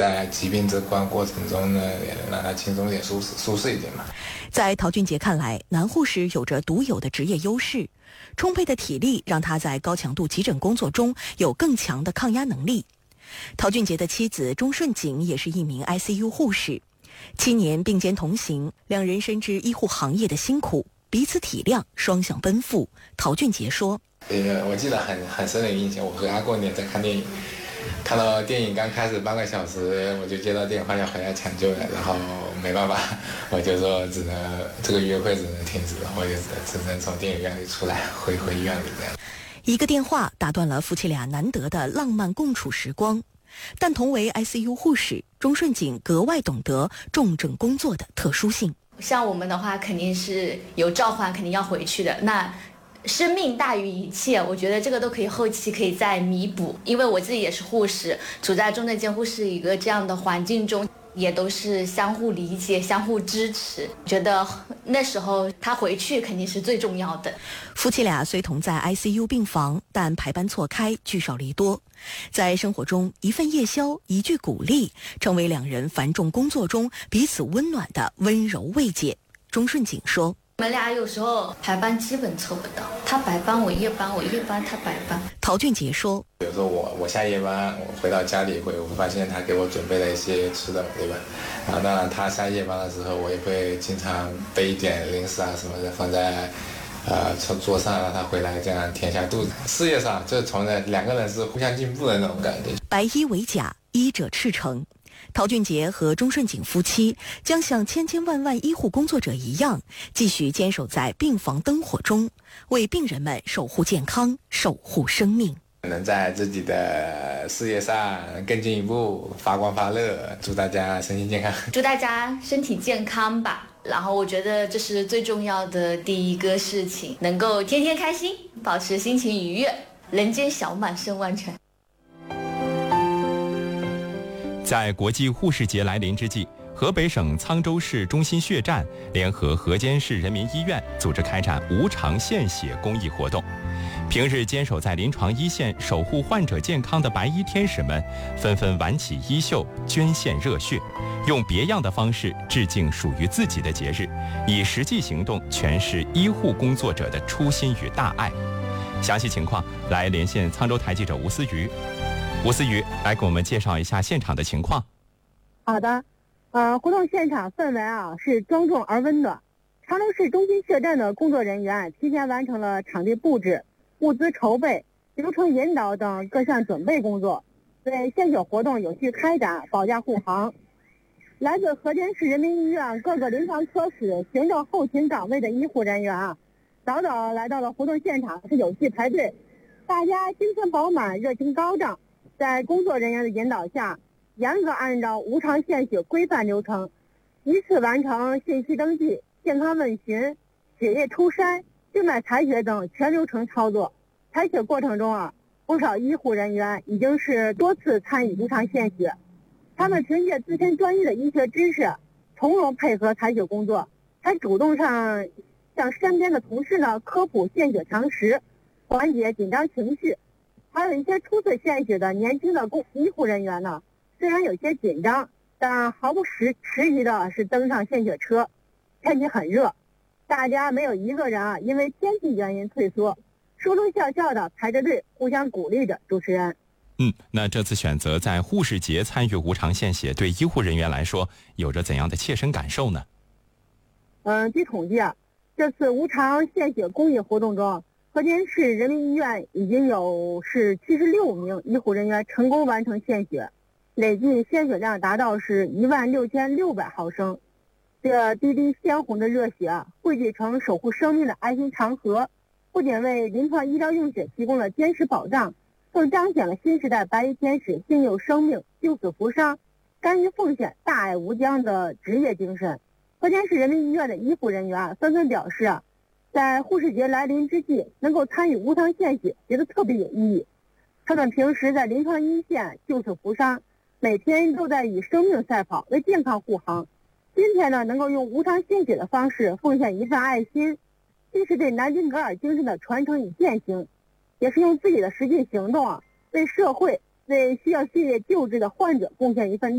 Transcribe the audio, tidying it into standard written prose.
在疾病这关过程中呢，也能让他轻松点、舒适一点嘛。 在陶俊杰看来，男护士有着独有的职业优势，充沛的体力让他在高强度急诊工作中有更强的抗压能力。陶俊杰的妻子钟顺景也是一名 ICU 护士，7年并肩同行，两人深知医护行业的辛苦，彼此体谅，双向奔赴。陶俊杰说：“ 我记得很深的印象，我和他过年在看电影，看到电影刚开始半个小时，我就接到电话要回来抢救了，然后没办法，我就说这个约会只能停止了，我就只能从电影院里出来回医院里这样。” 一个电话打断了夫妻俩难得的浪漫共处时光，但同为 ICU 护士，钟顺景格外懂得重症工作的特殊性。 像我们的话，肯定是有召唤，肯定要回去的。那生命大于一切，我觉得这个都可以后期可以再弥补。因为我自己也是护士，处在重症监护室一个这样的环境中，也都是相互理解、相互支持。觉得那时候他回去肯定是最重要的。 夫妻俩虽同在 ICU 病房，但排班错开，聚少离多。在生活中，一份夜宵，一句鼓励，成为两人繁重工作中彼此温暖的温柔慰藉。钟顺景说：“ 我们俩有时候排班基本凑不到，他白班我夜班，我夜班他白班。” 陶俊杰说：“ 比如说我下夜班，我回到家里我会发现他给我准备了一些吃的，对吧？然后当然他下夜班的时候，我也会经常备一点零食啊什么的放在桌上，让他回来这样填下肚子。事业上就从两个人是互相进步的那种感觉。 白衣为甲，医者赤诚。陶俊杰和钟顺景夫妻将像千千万万医护工作者一样，继续坚守在病房灯火中，为病人们守护健康，守护生命。 能在自己的事业上更进一步，发光发热，祝大家身心健康， 祝大家身体健康吧。然后我觉得这是最重要的第一个事情，能够天天开心，保持心情愉悦，人间小满胜万全。 在国际护士节来临之际，河北省沧州市中心血站联合河间市人民医院组织开展无偿献血公益活动。平日坚守在临床一线守护患者健康的白衣天使们，纷纷挽起衣袖，捐献热血，用别样的方式致敬属于自己的节日，以实际行动诠释医护工作者的初心与大爱。详细情况来连线沧州台记者吴思瑜。吴思瑜来给我们介绍一下现场的情况。 好的，活动现场氛围是庄重而温暖。常州市中心血站的工作人员提前完成了场地布置、物资筹备、流程引导等各项准备工作，为献血活动有序开展保驾护航。来自河间市人民医院各个临床科室、行政后勤岗位的医护人员早早来到了活动现场，是有序排队，大家精神饱满，热情高涨。在工作人员的引导下，严格按照无偿献血规范流程，依次完成信息登记、健康问询、血液抽筛、静脉采血等全流程操作。采血过程中不少医护人员已经是多次参与无偿献血，他们凭借自身专业的医学知识，从容配合采血工作，还主动向身边的同事科普献血常识，缓解紧张情绪。还有一些初次献血的年轻的医护人员虽然有些紧张，但毫不迟疑的是登上献血车。天气很热，大家没有一个人因为天气原因退缩，说说笑笑的排着队，互相鼓励着。主持人， 那这次选择在护士节参与无偿献血，对医护人员来说有着怎样的切身感受呢？ 据统计这次无偿献血公益活动中，河间市人民医院已经有76名医护人员成功完成献血，累计献血量达到16600毫升。这滴滴鲜红的热血汇聚成守护生命的爱心长河，不仅为临床医疗用血提供了坚实保障，更彰显了新时代白衣天使信佑生命、救死扶伤、甘于奉献、大爱无疆的职业精神。河间市人民医院的医护人员纷纷表示在护士节来临之际，能够参与无偿献血，觉得特别有意义。他们平时在临床一线救死扶伤，每天都在与生命赛跑，为健康护航。今天能够用无偿献血的方式奉献一份爱心，既是对南京格尔精神的传承与践行，也是用自己的实际行动为社会、为需要血液救治的患者贡献一份力。